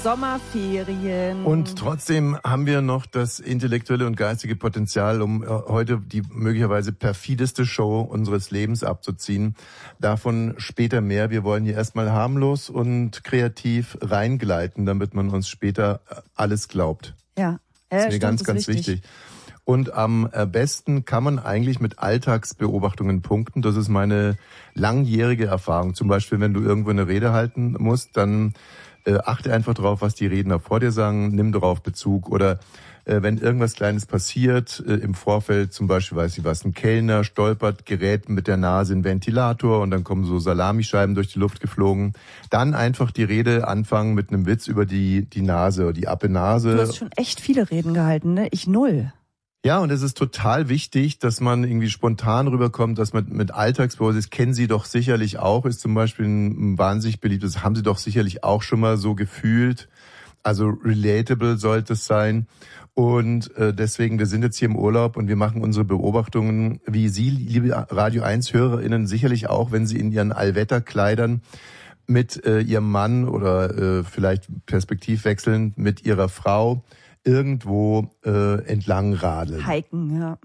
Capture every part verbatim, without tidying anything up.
Sommerferien. Und trotzdem haben wir noch das intellektuelle und geistige Potenzial, um heute die möglicherweise perfideste Show unseres Lebens abzuziehen. Davon später mehr. Wir wollen hier erstmal harmlos und kreativ reingleiten, damit man uns später alles glaubt. Ja, das ist mir stimmt, ganz, ist ganz wichtig. wichtig. Und am besten kann man eigentlich mit Alltagsbeobachtungen punkten. Das ist meine langjährige Erfahrung. Zum Beispiel, wenn du irgendwo eine Rede halten musst, dann äh, achte einfach drauf, was die Redner vor dir sagen, nimm darauf Bezug. Oder äh, wenn irgendwas Kleines passiert, äh, im Vorfeld, zum Beispiel, weiß ich was, ein Kellner stolpert, gerät mit der Nase in den Ventilator und dann kommen so Salamischeiben durch die Luft geflogen. Dann einfach die Rede anfangen mit einem Witz über die, die Nase, die Appe-Nase. Du hast schon echt viele Reden gehalten, ne? Ich null. Ja, und es ist total wichtig, dass man irgendwie spontan rüberkommt, dass man mit Alltagsbeobachtungen, das kennen Sie doch sicherlich auch, ist zum Beispiel ein wahnsinnig beliebtes, haben Sie doch sicherlich auch schon mal so gefühlt. Also relatable sollte es sein. Und äh, deswegen, wir sind jetzt hier im Urlaub und wir machen unsere Beobachtungen, wie Sie, liebe Radio eins HörerInnen, sicherlich auch, wenn Sie in Ihren Allwetterkleidern mit äh, Ihrem Mann oder äh, vielleicht perspektivwechselnd mit Ihrer Frau irgendwo äh, entlang radeln. Hiken, ja.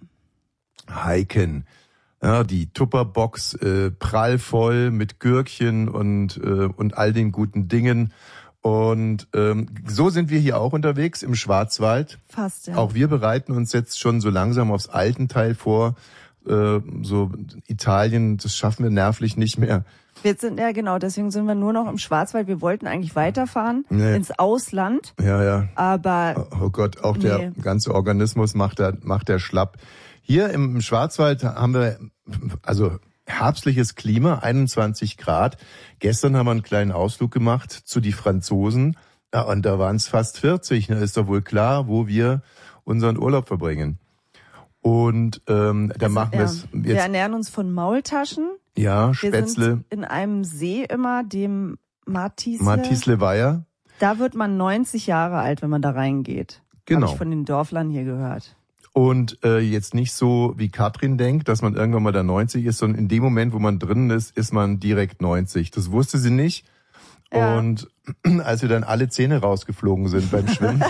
Hiken. Ja, die Tupperbox äh, prallvoll mit Gürkchen und äh, und all den guten Dingen. Und ähm, so sind wir hier auch unterwegs im Schwarzwald. Fast, ja. Auch wir bereiten uns jetzt schon so langsam aufs Altenteil vor. Äh, so Italien, das schaffen wir nervlich nicht mehr. Wir sind, ja genau, deswegen sind wir nur noch im Schwarzwald. Wir wollten eigentlich weiterfahren nee. ins Ausland. Ja, ja. Aber oh Gott, auch der nee. ganze Organismus macht der, macht der schlapp. Hier im Schwarzwald haben wir also herbstliches Klima, einundzwanzig Grad. Gestern haben wir einen kleinen Ausflug gemacht zu die Franzosen. Ja, und da waren es fast vierzig. Da ist doch wohl klar, wo wir unseren Urlaub verbringen. Und ähm, da also, machen ja. wir es jetzt. Wir ernähren uns von Maultaschen. Ja, Wir Spätzle. sind in einem See immer, dem Martisle. Martisle Weiher. Da wird man neunzig Jahre alt, wenn man da reingeht. Genau. Habe ich von den Dörflern hier gehört. Und äh, jetzt nicht so, wie Katrin denkt, dass man irgendwann mal da neunzig ist, sondern in dem Moment, wo man drin ist, ist man direkt neunzig. Das wusste sie nicht. Ja. Und als wir dann alle Zähne rausgeflogen sind beim Schwimmen.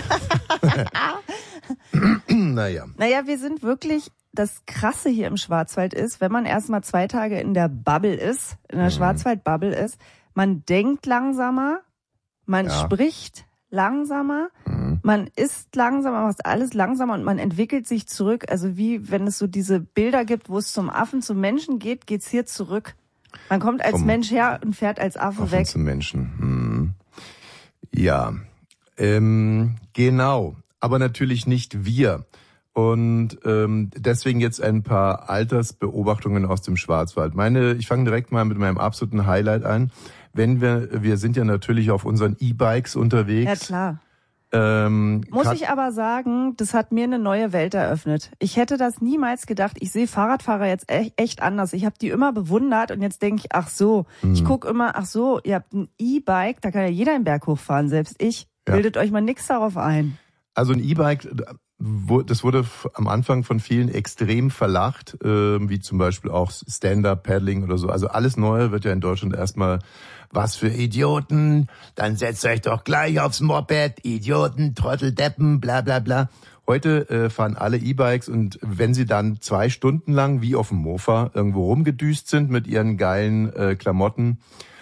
naja. Naja, wir sind wirklich... Das Krasse hier im Schwarzwald ist, wenn man erstmal zwei Tage in der Bubble ist, in der mhm. Schwarzwald-Bubble ist, man denkt langsamer, man ja. spricht langsamer, mhm. man isst langsamer, macht alles langsamer und man entwickelt sich zurück. Also wie wenn es so diese Bilder gibt, wo es zum Affen, zum Menschen geht, geht's hier zurück. Man kommt als Komm. Mensch her und fährt als Affe Affen weg. Zum Menschen. Hm. Ja, ähm, genau. Aber natürlich nicht wir. Und ähm, deswegen jetzt ein paar Altersbeobachtungen aus dem Schwarzwald. Meine, ich fange direkt mal mit meinem absoluten Highlight an. Wenn wir, wir sind ja natürlich auf unseren E-Bikes unterwegs. Ja, klar. Ähm, Muss ich aber sagen, das hat mir eine neue Welt eröffnet. Ich hätte das niemals gedacht. Ich sehe Fahrradfahrer jetzt echt anders. Ich habe die immer bewundert und jetzt denke ich, ach so, hm. ich gucke immer, ach so, ihr habt ein E-Bike, da kann ja jeder einen Berg hochfahren, selbst ich. Ja. Bildet euch mal nix darauf ein. Also ein E-Bike... Das wurde am Anfang von vielen extrem verlacht, wie zum Beispiel auch Stand-Up-Paddling oder so. Also alles Neue wird ja in Deutschland erstmal, was für Idioten, dann setzt euch doch gleich aufs Moped, Idioten, Trottel, Deppen, bla bla bla. Heute fahren alle E-Bikes und wenn sie dann zwei Stunden lang wie auf dem Mofa irgendwo rumgedüst sind mit ihren geilen Klamotten